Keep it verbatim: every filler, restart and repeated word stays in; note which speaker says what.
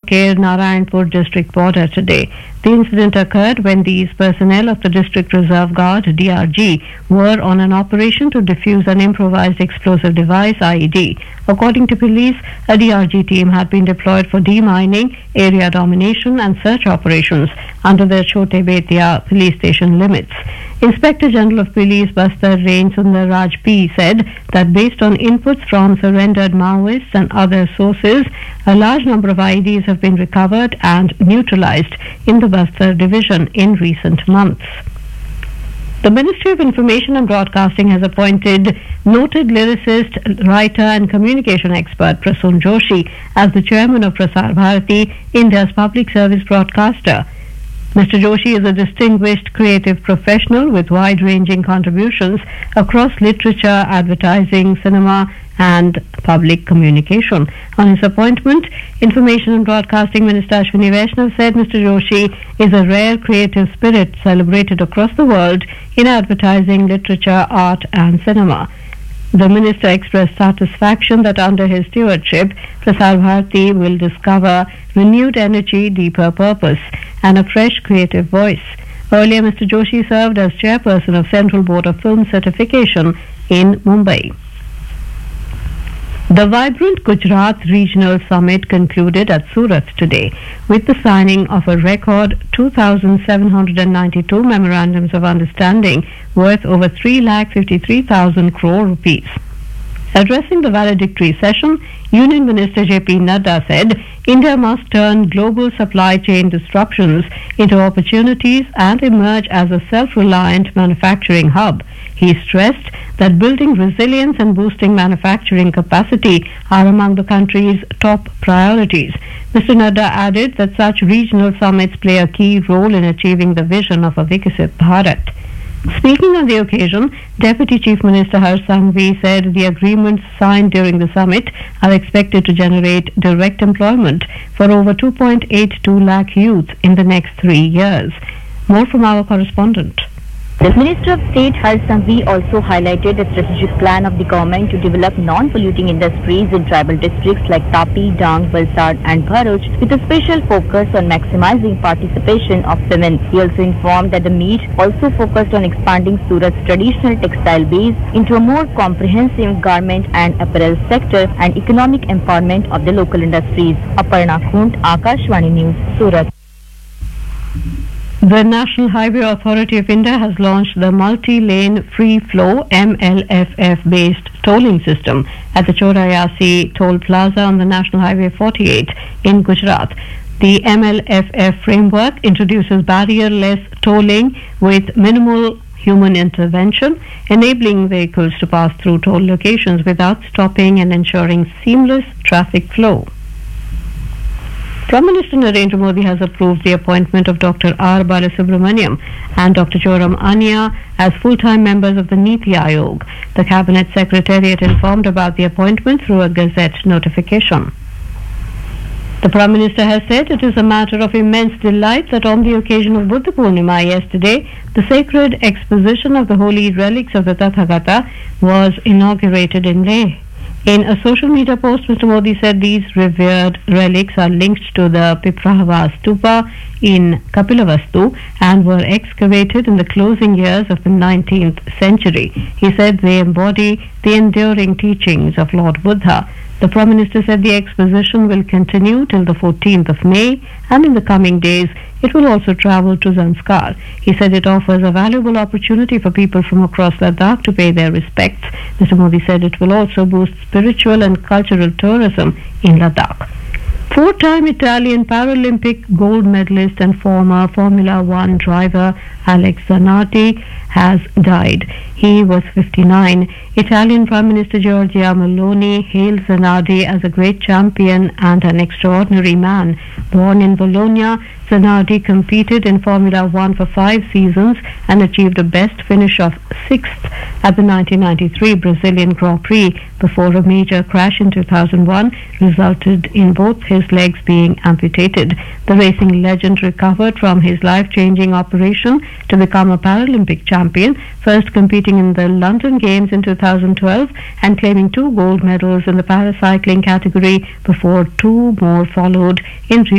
Speaker 1: Kanker Narayanpur district border today. The incident occurred when these personnel of the District Reserve Guard D R G were on an operation to defuse an improvised explosive device I E D. According to police, a D R G team had been deployed for demining, area domination and search operations under the Chote Betia police station limits. Inspector General of Police Bastar Range Sundar Raj P said that based on inputs from surrendered Maoists and other sources, a large number of I E Ds have been recovered and neutralized in the Bastar division in recent months. The Ministry of Information and Broadcasting has appointed noted lyricist, writer and communication expert Prasoon Joshi as the chairman of Prasar Bharati, India's public service broadcaster. Mister Joshi is a distinguished creative professional with wide-ranging contributions across literature, advertising, cinema and public communication. On his appointment, Information and Broadcasting Minister Ashwini Vaishnav said Mister Joshi is a rare creative spirit celebrated across the world in advertising, literature, art and cinema. The minister expressed satisfaction that under his stewardship, Prasar Bharati will discover renewed energy, deeper purpose and a fresh creative voice. Earlier, Mister Joshi served as chairperson of Central Board of Film Certification in Mumbai. The vibrant Gujarat Regional Summit concluded at Surat today with the signing of a record two thousand seven hundred ninety-two memorandums of understanding worth over three lakh fifty-three thousand crore rupees. Addressing the valedictory session, Union Minister J P Nadda said India must turn global supply chain disruptions into opportunities and emerge as a self-reliant manufacturing hub. He stressed that building resilience and boosting manufacturing capacity are among the country's top priorities. Mister Nadda added that such regional summits play a key role in achieving the vision of a Vikasit Bharat. Speaking on the occasion, Deputy Chief Minister Harsh Sanghvi said the agreements signed during the summit are expected to generate direct employment for over two point eight two lakh youth in the next three years. More from our correspondent.
Speaker 2: The Minister of State Harsh Sanghvi also highlighted the strategic plan of the government to develop non-polluting industries in tribal districts like Tapi, Dang, Valsad and Bharuch with a special focus on maximizing participation of women. He also informed that the meet also focused on expanding Surat's traditional textile base into a more comprehensive garment and apparel sector and economic empowerment of the local industries. Aparna Khund, Akashvani News, Surat.
Speaker 1: The National Highway Authority of India has launched the multi-lane free-flow M L F F-based tolling system at the Chorayasi Toll Plaza on the National Highway forty-eight in Gujarat. The M L F F framework introduces barrier-less tolling with minimal human intervention, enabling vehicles to pass through toll locations without stopping and ensuring seamless traffic flow. Prime Minister Narendra Modi has approved the appointment of Doctor R. Balasubramaniam and Doctor Joram Ania as full-time members of the Niti Aayog. The Cabinet Secretariat informed about the appointment through a Gazette notification. The Prime Minister has said it is a matter of immense delight that on the occasion of Buddha Purnima yesterday, the sacred exposition of the holy relics of the Tathagata was inaugurated in Leh. In a social media post, Mister Modi said these revered relics are linked to the Piprahava Stupa in Kapilavastu and were excavated in the closing years of the nineteenth century. He said they embody the enduring teachings of Lord Buddha. The Prime Minister said the exposition will continue till the fourteenth of May, and in the coming days it will also travel to Zanskar. He said it offers a valuable opportunity for people from across Ladakh to pay their respects. Mister Modi said it will also boost spiritual and cultural tourism in Ladakh. Four-time Italian Paralympic gold medalist and former Formula One driver Alex Zanardi has died. He was fifty-nine. Italian Prime Minister Giorgia Meloni hailed Zanardi as a great champion and an extraordinary man. Born in Bologna, Zanardi competed in Formula One for five seasons and achieved a best finish of sixth at the nineteen ninety-three Brazilian Grand Prix before a major crash in two thousand one resulted in both his legs being amputated. The racing legend recovered from his life-changing operation to become a Paralympic champion, first competing in the London Games in two thousand twelve and claiming two gold medals in the paracycling category before two more followed in